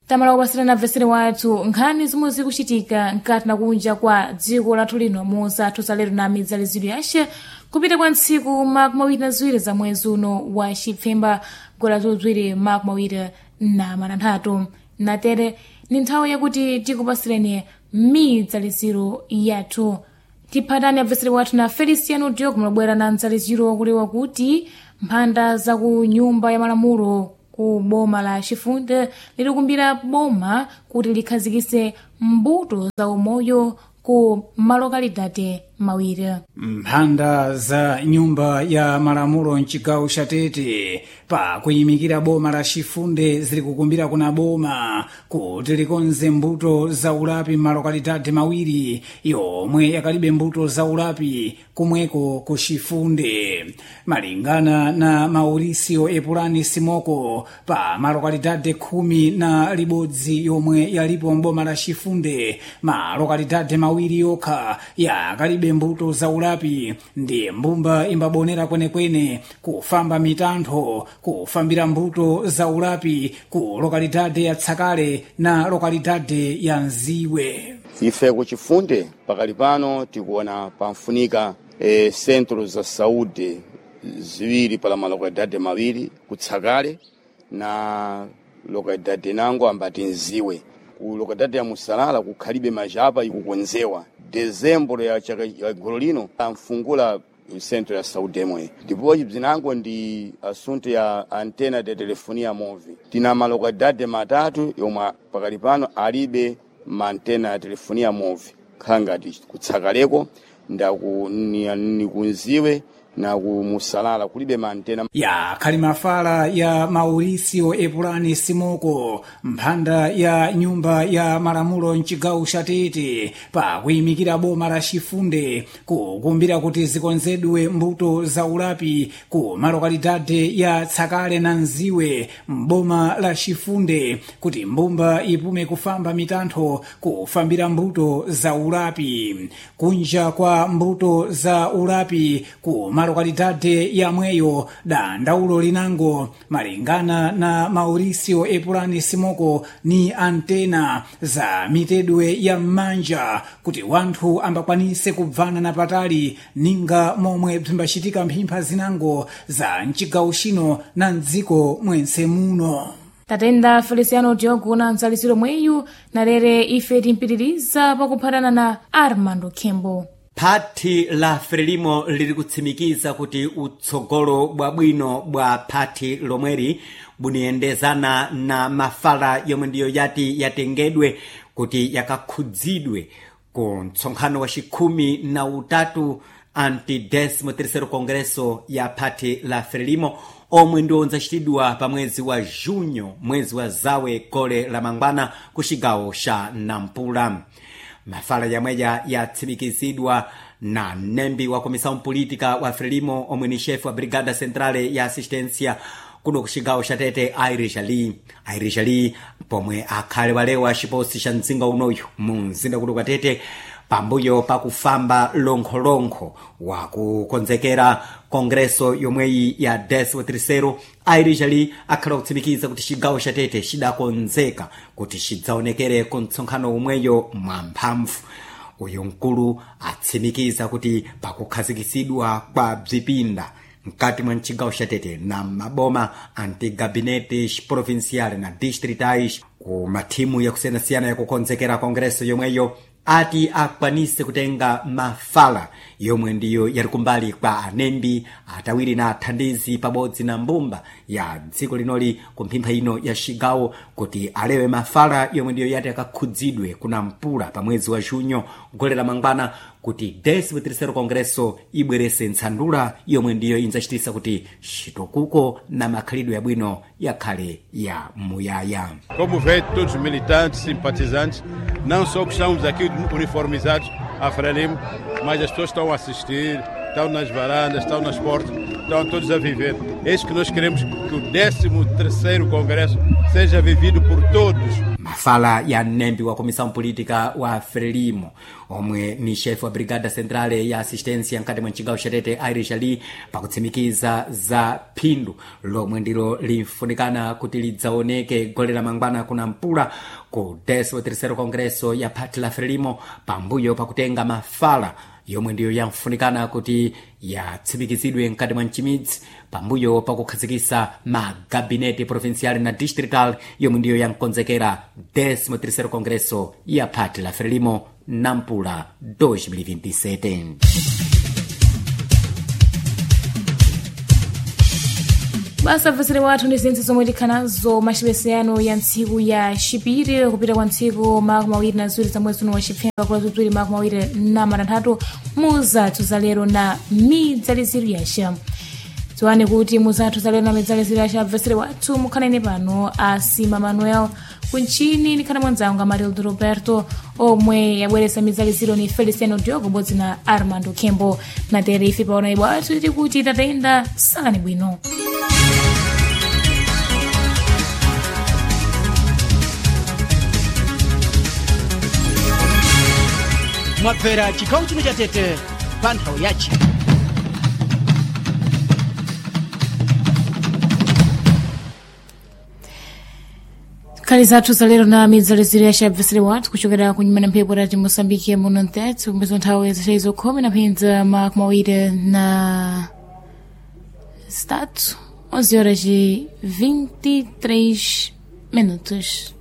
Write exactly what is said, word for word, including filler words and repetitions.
tamala kupasirana mvesere wathu nkhani zomwe zikuchitika mkati na kunja kwa dziko lathu lino mosathu zalero na midzalizidwe yace kupita kwa ntsiku makumi awiri na ziwiri za mwezi uno wa Chipfemba gola zodziwiri makumi awiri na matanthatu natere ni nthawi yakuti tikupasireni midzaliziro yathu. Tiphatani mvesere wathu na Feliciano Diogo mlobwera na mdzaliziro kulewa kuti mphanda za ku nyumba ya malamulo ku boma la Chifunde lilikumbira boma kuti likhazikise mbuto za umoyo ku malokalidade mawiri. Mphanda za nyumba ya malamulo mchigawo cha Tete pa kuyimikira boma la Chifunde zili kukumbira kuna boma kuti likonze mbuto za ulapi malokalidade mawiri yomwe yakalibe mbuto za ulapi kumweko ku Chifunde. Malingana na Mauricio Epulani Simoko pa malokalidade khumi na libodzi yomwe yalipo mboma la Chifunde, malokalidade mawiri yokha yakalibe mbuto za ulapi ndi mbumba imbabonera kwenekwene kufamba mitantho kufambira mbuto za ulapi ku lokalidade ya Tsakale na lokalidade ya Nziwe. Ife ku Chifunde pakali pano tikuona pamfunika e, centro za saúde ziwiri pala malokalidade mawiri ku Tsakale na lokalidade nango ambati Nziwe. Ku lokalidade ya Musalala kukhalibe majapa ikukonzewa. Dezembro ya chaka ya golo lino amfungula centro ya saúde mwe. Ndipo bzinango ndi asunto ya antena de telefonia móvel. Tina malokalidade matatu yomwe pakali pano alibe antena ya telefonia móvel. Khangati kutsakaleko ndaku ni kunziwe na kumusalala kulibe mantena ya kalimafala ya Mauricio Epulani Simoko mphanda ya nyumba ya malamulo mchigawo cha Tete pa kuyimikira boma la Chifunde kukumbira kuti zikonzedwe mbuto za ulapi ku malokalidade ya Tsakale na Nziwe mboma la Chifunde kuti mbumba ipume kufamba mitantho kufambira mbuto za ulapi kunja kwa mbuto za ulapi ku lokalidade ya mweyo da ndaulo linango. Malingana na Mauricio Epulani Simoko ni antena za mitedwe ya manja kuti wanthu ambakwanise kubvana na patali ninga momwe bzimbachitika mphimpha zinango za mchigawo chino na mdziko mwense muno. Tatenda Feliciano Diogo na mdzaliziro mweyu na lere ife timpitiriza pakuphatana na Armando Kembo. Phati la Frelimo liri kutsimikiza kuti utsogolo bwabwino bwa phati lomweri buniyendezana na mafala yomwe ndiyo yati yatengedwe kuti yakakhudzidwe ku mtsonkhano wa chikhumi na utatu anti-décimo terceiro Congresso ya phati la Frelimo omwe ndiwo unzachitidwa pa mwezi wa Junho, mwezi wa zawe kole la mangwana ku chigawo cha Nampula. Mafala yamweja yatsimikizidwa na nembi wa komissão política wa Frelimo omwe ni chefe wa brigada centrale ya assistência kuno ku chigawo cha Tete Irish Ali. Irish Ali pomwe akhale walewa chiposi cha mzinga unoyu mu mzinda kuno kwa Tete pambuyo pakufamba lonkholonko wa kukonzekera kongreso yomweyi ya décimo terceiro. Irish Ali akhala kutsimikiza kuti chigawo cha Tete chidakonzeka kuti chidzaonekere ku mtsonkhano umweyo mwamphamvu. Uyu mkulu atsimikiza kuti pakukhazikisidwa kwa bzipinda mkati mwa chigawo cha Tete na maboma anti-gabinete provincial na distritais ku mathimu yakusiyanasiyana yakukonzekera kongreso yomweyo ati akwanise kutenga mafala yomwe ndiyo yali kumbali kwa anembi atawiri na athandizi pabodzi na mbumba ya dziko linoli kumphempha ino ya chigawo kuti alewe mafala yomwe ndiyo yati akakhudzidwe kuna mpula pa mwezi wa Junho golera mangwana kuti décimo terceiro Congresso ibwerese ntsandula yomwe ndiyo inzachitisa kuti chitukuko na makhalidwe yabwino yakhale ya muyaya. Como vê, todos os militantes, simpatizantes, não só que estamos aqui uniformizados a Frelimo, mas as pessoas estão a assistir, estão nas varandas, estão nas portas, estão todos a viver. É isso que nós queremos, que o décimo terceiro Congresso seja vivido por todos. Mafala ya mnembi wa Comissão Política wa Frelimo omwe ni chefe wa Brigada Centrale ya Assistência mkati mwa Chigawo cha Tete Irish Ali pakutsimikiza za phindu lomwe ndilo limfunikana kuti lidzaoneke gole la mangwana kuna mpula ku décimo terceiro Congresso ya Phati la Frelimo pambuyo pakutenga mafala yomwe ndiyo yamfunikana kuti yatsimikizidwe mkati mwa mchimidzi pambuyo pakukhazikisa magabinete provincial na distrital yomwe ndiyo yankonzekera décimo terceiro Congresso ya Phati la Frelimo nampula dois mil e vinte e sete. basa vazire wathu ndi zinthu zomwe tikhanazo machipeseyano ya ntsiku ya xipiri kupita kwa ntsiku makumi awiri na ziwiri za mwezi uno wa chipfemba kula zibzwiri makumi awiri na matanthatu muzathu za lero na midzaliziro yace dziwani kuti muzathu za lero na midzaliziro yace abvesere wathu mukhaleni pano asima manuel kunchini ndikhana mwanzanga marildo roberto omwe yabweresa midzaliziro ni feliciano diogo bodzi na armando kembo na tere ife paona ibo athu titi kuti tatenda salani bwino. mwabvera chikhawu chino cha Tete pa nthawi yace. khali zathu za lero na midzaliziro yace abvesere wathu kuchokera kunyumana mphepo rati Moçambique muno nthetsu kumbezo nthawi zacezo khumi na phinza makumi awiri na zitatu onze horas e vinte e três minutos.